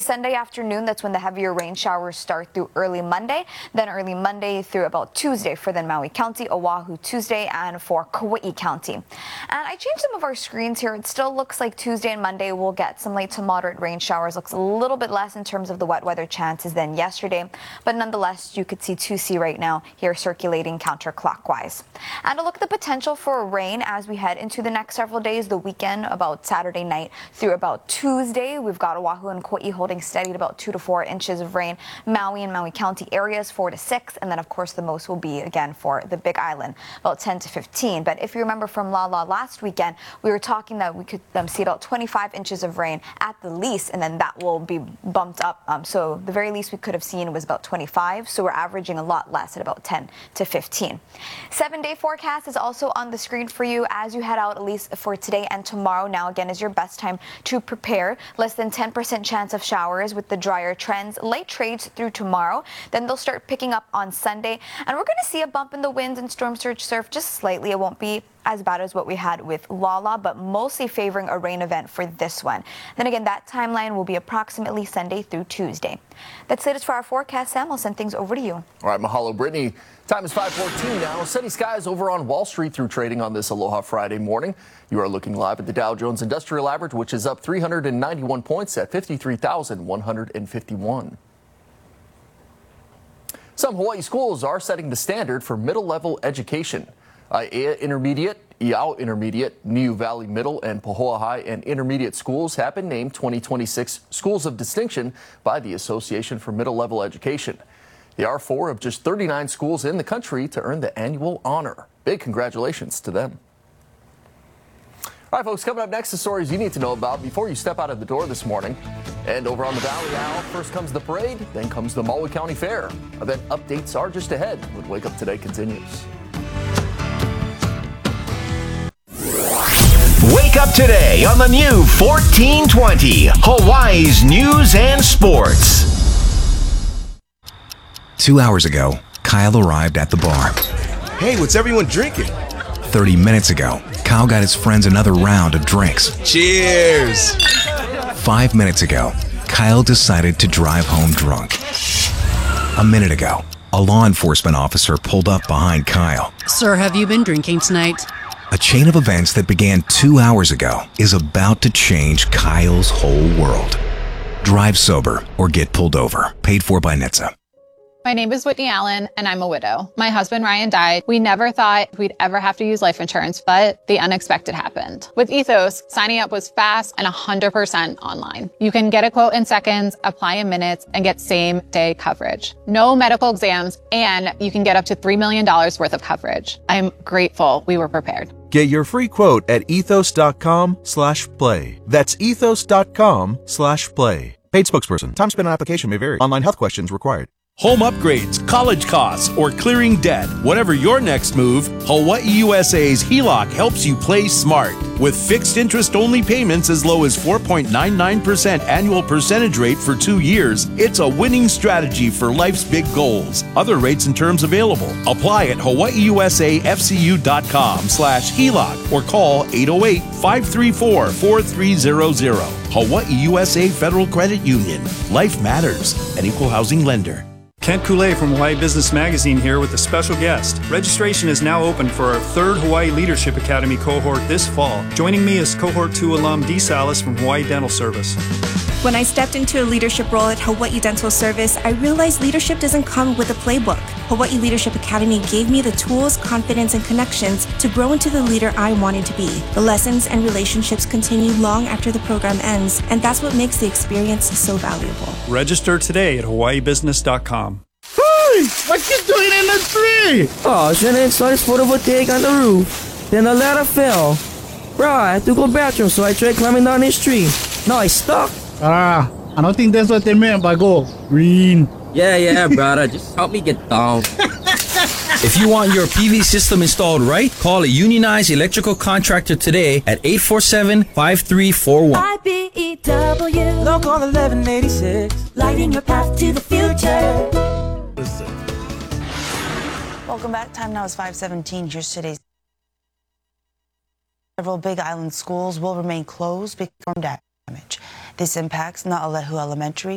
Sunday afternoon, that's when the heavier rain showers start through early Monday, then early Monday through about Tuesday for the Maui County, Oahu Tuesday, and for Kauai County. And I changed some of our screens here. It still looks like Tuesday and Monday will get some light to moderate rain showers. Looks a little bit less in terms of the wet weather chances than yesterday, but nonetheless, you could see 2C right now here circulating counterclockwise. And a look at the potential for rain as we head into the next several days, the weekend, about Saturday night through about Tuesday. We've got Oahu and Kauai holding steady at about 2 to 4 inches of rain. Maui and Maui County areas 4 to 6, and then of course the most will be again for the Big Island, about 10 to 15. But if you remember from Lala last weekend, we were talking that we could see about 25 inches of rain at the least, and then that will be bumped up. So the very least we could have seen was about 25. So we're averaging a lot less at about 10 to 15. 7-day forecast is also on the screen for you as you head out, at least for today and tomorrow. Now again is your best time to prepare. Less than 10% chance of showers with the drier trends. Light trades through tomorrow. Then they'll start picking up on Sunday. And we're going to see a bump in the winds and storm surge surf just slightly. It won't be as bad as what we had with Lala, but mostly favoring a rain event for this one. Then again, that timeline will be approximately Sunday through Tuesday. That's it for our forecast. Sam, I'll send things over to you. All right, mahalo, Brittany. Time is 5:14 now. Sunny skies over on Wall Street through trading on this Aloha Friday morning. You are looking live at the Dow Jones Industrial Average, which is up 391 points at 53,151. Some Hawaii schools are setting the standard for middle-level education. Aiea Intermediate, Iao Intermediate, Niu Valley Middle, and Pahoa High and Intermediate schools have been named 2026 Schools of Distinction by the Association for Middle-Level Education. They are 4 of just 39 schools in the country to earn the annual honor. Big congratulations to them. All right, folks, coming up next, the stories you need to know about before you step out of the door this morning. And over on the Valley Owl, first comes the parade, then comes the Maui County Fair. Event updates are just ahead when Wake Up Today continues. Wake up today on the new 1420, Hawaii's News and Sports. 2 hours ago, Kyle arrived at the bar. Hey, what's everyone drinking? 30 minutes ago, Kyle got his friends another round of drinks. Cheers! 5 minutes ago, Kyle decided to drive home drunk. A minute ago, a law enforcement officer pulled up behind Kyle. Sir, have you been drinking tonight? A chain of events that began 2 hours ago is about to change Kyle's whole world. Drive sober or get pulled over. Paid for by NHTSA. My name is Whitney Allen, and I'm a widow. My husband, Ryan, died. We never thought we'd ever have to use life insurance, but the unexpected happened. With Ethos, signing up was fast and 100% online. You can get a quote in seconds, apply in minutes, and get same-day coverage. No medical exams, and you can get up to $3 million worth of coverage. I'm grateful we were prepared. Get your free quote at ethos.com/play. That's ethos.com/play. Paid spokesperson. Time spent on application may vary. Online health questions required. Home upgrades, college costs, or clearing debt. Whatever your next move, Hawaii USA's HELOC helps you play smart. With fixed interest-only payments as low as 4.99% annual percentage rate for 2 years, it's a winning strategy for life's big goals. Other rates and terms available. Apply at hawaiiusafcu.com/HELOC or call 808-534-4300. Hawaii USA Federal Credit Union. Life matters. An equal housing lender. Kent Coulee from Hawaii Business Magazine here with a special guest. Registration is now open for our 3rd Hawaii Leadership Academy cohort this fall. Joining me is Cohort 2 alum Dee Salas from Hawaii Dental Service. When I stepped into a leadership role at Hawaii Dental Service, I realized leadership doesn't come with a playbook. Hawaii Leadership Academy gave me the tools, confidence, and connections to grow into the leader I wanted to be. The lessons and relationships continue long after the program ends, and that's what makes the experience so valuable. Register today at hawaiibusiness.com. Hey, what you doing in the tree? Oh, I shouldn't install this photovoltaic on the roof. Then the ladder fell. Bro, I had to go bathroom, so I tried climbing down this tree. Now I stuck. I don't think that's what they meant by go green. Yeah, brother. Just help me get down. If you want your PV system installed right, call a unionized electrical contractor today at 847-5341. IBEW Local 1186, lighting your path to the future. Welcome back. Time now is 5:17. Here's today's. Several Big Island schools will remain closed because of storm damage. This impacts Na'alehu Elementary,